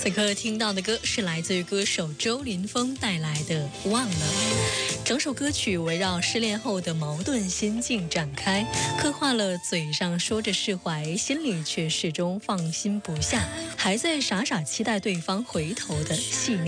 此刻听到的歌是来自于歌手周林峰带来的《忘了》。整首歌曲围绕失恋后的矛盾心境展开，刻画了嘴上说着释怀，心里却始终放心不下，还在傻傻期待对方回头的细腻